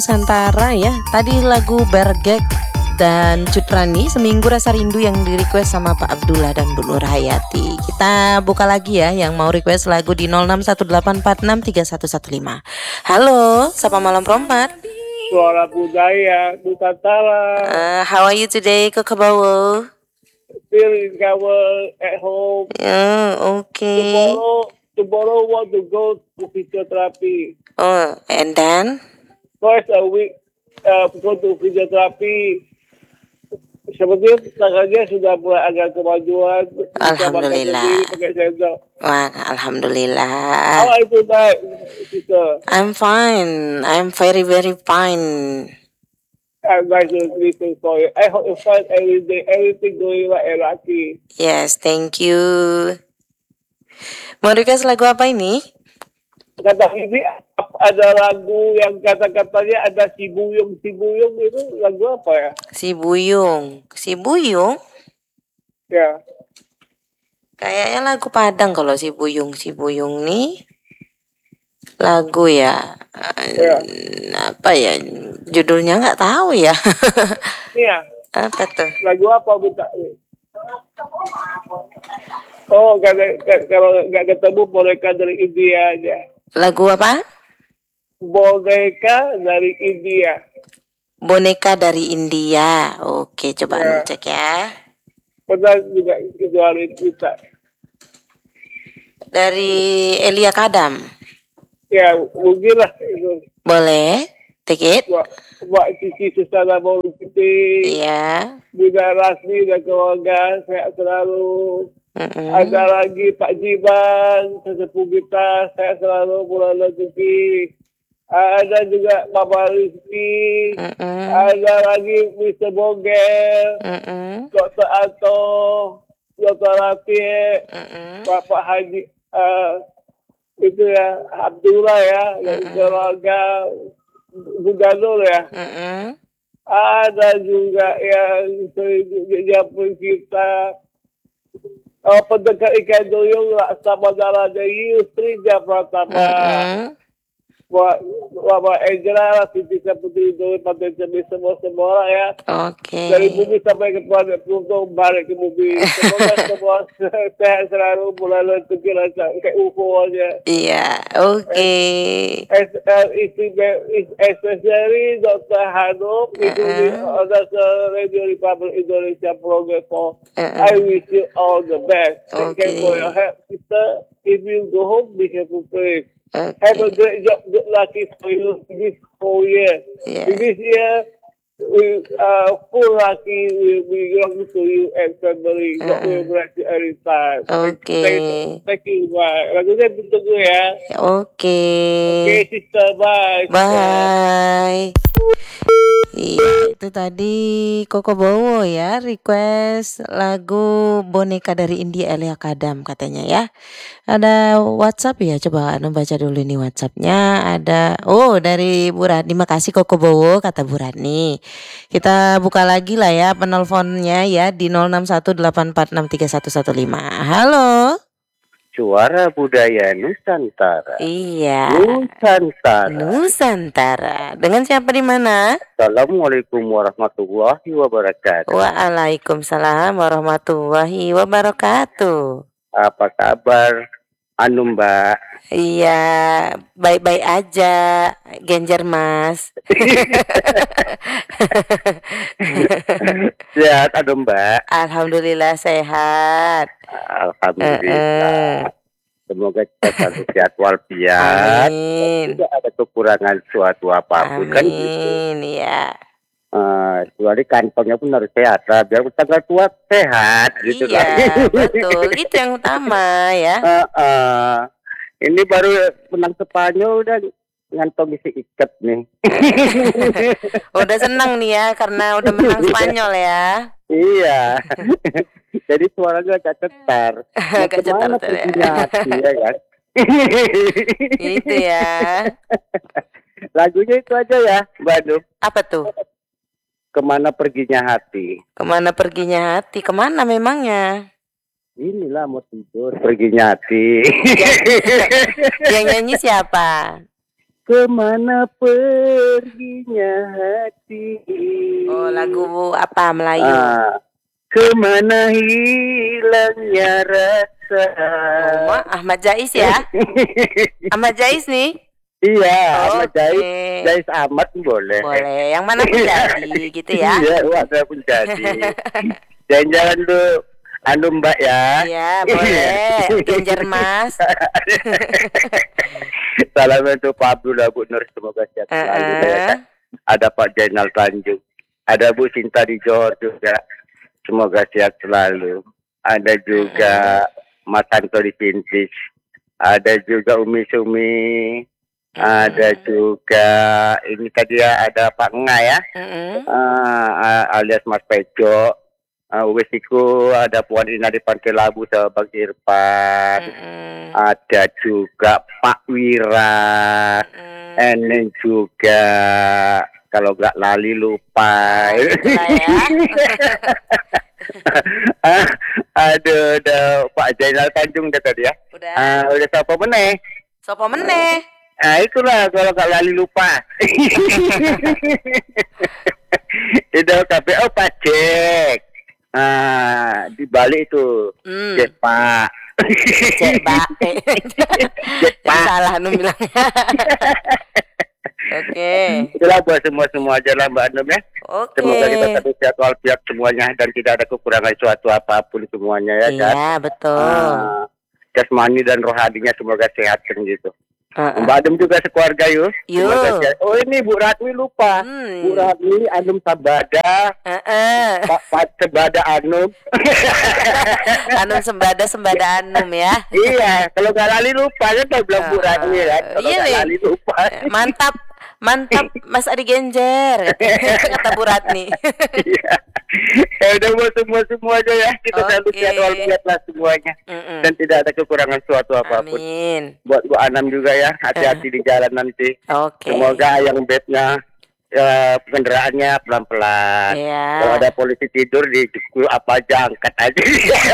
Nusantara ya. Tadi lagu Bergek dan Cutrani Seminggu Rasa Rindu yang di request sama Pak Abdullah dan Bu Nur Hayati. Kita buka lagi ya yang mau request lagu di 0618463115. Halo, sapa malam perempat. Suara budaya Nusantara. How are you today, Kokobowo? Feeling cover at home. Okay. Tomorrow want to go to physiotherapy. Oh, and then? First a week go to physiotherapy. Sepertinya tangannya sudah mulai agak kemajuan. Alhamdulillah. Wah, alhamdulillah. How are you tonight, sister? I'm fine. I'm very, very fine. I'm nice to listen for you. I hope you find every day, everything going right and lucky. Yes, thank you. Mau request lagu apa ini? Kata ini ada lagu yang kata-katanya ada si Buyung itu lagu apa ya? Si Buyung. Ya. Kayaknya lagu Padang kalau si Buyung nih. Lagu ya. Apa ya? Judulnya nggak tahu ya. Iya. Apa tuh? Lagu apa buta? Oh, kalau nggak ketemu boneka dari India aja. Lagu apa? Boneka dari India. Boneka dari India. Oke, coba cek ya. Pernah juga keluarin kita. Dari Elia Kadam. Ya, mungkin lah itu. Boleh, take it. Buat sisi Susana Maulidi. Iya. Bunda Rasmi dan keluarga sehat selalu. Ada lagi Pak Jiban, sesepuh kita, sehat selalu, bulan rezeki. Ada juga Mama Rizky. Ada lagi Mr. Bogel. Dr. Anto. Dr. Rafiq. Bapak Haji. Itu ya, Abdullah ya. Dan keluarga Bunda Nur ya. Ada juga yang sejapun kita. Pendekat ikan duyung sama darah dari Yusri Pratama. Buat Angela, Siti Putri Doi, Pantai Cemi, semua orang ya. Oke. Dari bumi sampai ke planet Pluto, balik ke bumi. Semoga semua sehat selalu, mulai rezeki lancar, kayak UFO aja. Iya, oke. Especially Dr. Hanum, itu ada Radio Republic Indonesia program for I wish you all the best. Thank you for your help, sister. If you go home, be careful, please. Okay. Have a great job, good luck for you this whole year. Yeah. This year, we full lucky will be belong to you and family. God will bless you every time. Okay. Thank you, bye. Lagunya tunggu ya. Okay. Okay, sister, bye. Bye. Iya, itu tadi Kokobowo ya request lagu Boneka dari India Elia Kadam katanya ya. Ada WhatsApp ya, coba baca dulu ini WhatsAppnya. Ada dari Bu Rani. Makasih Kokobowo kata Bu Rani. Kita buka lagi lah ya penelponnya ya di 0618463115. Halo. Suara budaya Nusantara. Iya. Nusantara. Dengan siapa di mana? Assalamualaikum warahmatullahi wabarakatuh. Waalaikumsalam warahmatullahi wabarakatuh. Apa kabar, Mbak? Iya, baik-baik aja, Genjer Mas. Sehat, Mbak? Alhamdulillah sehat. Alhamdulillah. Semoga kita selalu sehat walafiat. Amin. Tidak ada kekurangan suatu apapun. Amin, kan gitu. Iya. Kecuali kantongnya pun harus sehat lah, biar tanggal tua sehat gitu iya, lah. Betul, itu yang utama ya. Ini baru menang Spanyol udah ngantong isi ikat nih. Udah senang nih ya karena udah menang Spanyol ya. Iya. Jadi suaranya agak cetar. Agak cetar ya kan. Itu ya. Lagunya itu aja ya, Mbak Nur. Apa tuh? Kemana perginya hati? Kemana perginya hati? Kemana memangnya? Inilah mau tidur perginya hati. Yang nyanyi siapa? kemana perginya hati. Oh, lagu apa Melayu? Kemana hilangnya rasa. Oh, Ahmad Jais ya? Ahmad Jais nih? Iya, Ahmad Oke. Jais Ahmad boleh. Boleh, yang mana pun jadi gitu ya? Iya, mana pun jadi. Jalan-jalan dulu, Mbak ya. Iya, boleh. Genjer Mas. Salam untuk Pak Abdullah, Bu Nur, semoga sehat selalu. Ada Pak Jainal Tanjung, ada Bu Sinta di Johor juga, semoga sehat selalu. Ada juga Mas Anto di Pintis, ada juga Umi Sumi, ada juga ini tadi ya, ada Pak Nga ya, alias Mas Pejo. Wesiku ada Puan Ina di Pantai Labu sama Bang Irfan, ada juga Pak Wira, dan juga kalau nggak lali lupa. Aduh, udah Pak Jainal Tanjung udah tadi ya. Udah siapa meneh? Sopo meneh? Itulah kalau nggak lali lupa. Itu KPO Pak Jack. Di Bali itu Pak. Salah nu bilangnya. Oke. Itulah buat semua aja lah Mbak Anum ya. Oke. Semoga kita tetap sehat walafiat semuanya dan tidak ada kekurangan suatu apapun semuanya ya kan. Iya betul. Jasmani dan rohaninya semoga sehat kan gitu. Mbak Adem juga sekeluarga yuk. Oh ini Bu Ratmi lupa. Bu Ratmi, Anum Sabada. Pak Sebada Anum. Anum Sembada Anum ya. Iya, kalau nggak lali lupa kan saya bilang Bu Ratmi kan. Kalau nggak lali lupa. Mantap Mas Adi Genjer kata Bu Ratmi. Iya. Ya udah buat semua aja ya. Kita selalu sehat walafiat lah semuanya. Dan tidak ada kekurangan suatu apapun. Amin. Buat Bu Anam juga ya, hati-hati di jalan nanti. Semoga yang bednya kendaraannya pelan-pelan. Kalau ada polisi tidur di apa aja angkat aja.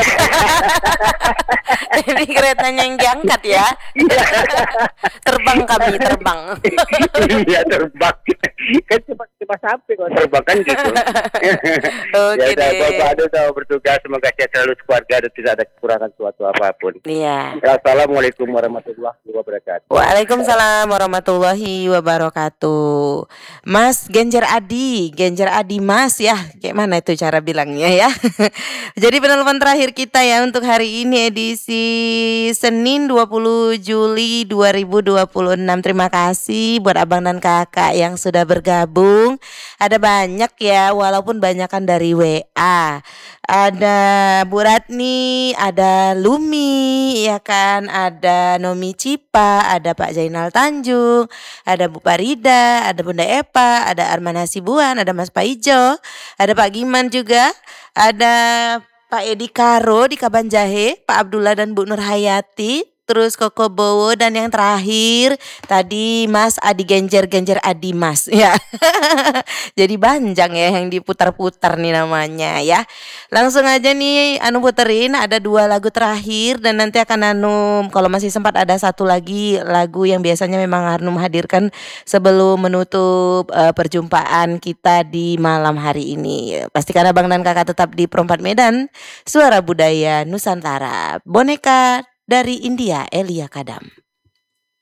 Ini keretanya yang diangkat ya. Terbang kami. Iya terbang. Kan cuma sampai kalau terbang kan gitu. Oke deh. Bapak Ado sama bertugas, semoga sehat selalu keluarga dan tidak ada kekurangan suatu apapun. Iya. Assalamualaikum warahmatullahi wabarakatuh. Waalaikumsalam warahmatullahi wabarakatuh. Mas Genjer Adi Mas ya. Kayak mana itu cara bilangnya ya. Jadi penelpon terakhir kita ya untuk hari ini edisi Senin 20 Juli 2026. Terima kasih buat abang dan kakak yang sudah bergabung. Ada banyak ya, walaupun banyakan dari WA. Ada Bu Ratni, ada Lumi, ya kan, ada Nomi Cipa, ada Pak Jainal Tanjung, ada Bu Parida, ada Bunda Epa, ada Arman Hasibuan, ada Mas Paijo, ada Pak Giman juga, ada Pak Edi Karo di Kabanjahe, Pak Abdullah dan Bu Nur Hayati, terus Koko Bowo, dan yang terakhir tadi Mas Adi Genjer Adi Mas ya. Jadi panjang ya yang diputar-putar nih namanya ya. Langsung aja nih Anu puterin, ada 2 lagu terakhir dan nanti akan Anu kalau masih sempat ada satu lagi lagu yang biasanya memang Anu hadirkan sebelum menutup perjumpaan kita di malam hari ini. Pastikan abang dan kakak tetap di Perempat Medan, Suara Budaya Nusantara. Boneka dari India, Elia Kadam.